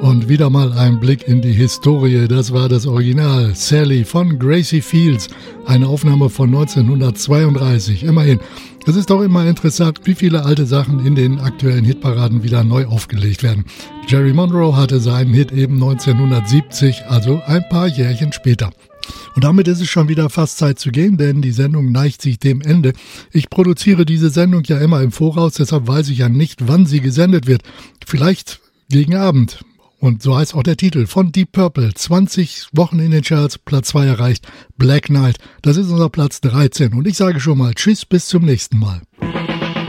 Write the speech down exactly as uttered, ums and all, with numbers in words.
Und wieder mal ein Blick in die Historie, das war das Original Sally von Gracie Fields, eine Aufnahme von neunzehnhundertzweiunddreißig, immerhin. Es ist doch immer interessant, wie viele alte Sachen in den aktuellen Hitparaden wieder neu aufgelegt werden. Jerry Monroe hatte seinen Hit eben neunzehnhundertsiebzig, also ein paar Jährchen später. Und damit ist es schon wieder fast Zeit zu gehen, denn die Sendung neigt sich dem Ende. Ich produziere diese Sendung ja immer im Voraus, deshalb weiß ich ja nicht, wann sie gesendet wird. Vielleicht gegen Abend. Und so heißt auch der Titel von Deep Purple. zwanzig Wochen in den Charts, Platz zwei erreicht, Black Knight. Das ist unser Platz dreizehn. Und ich sage schon mal Tschüss, bis zum nächsten Mal.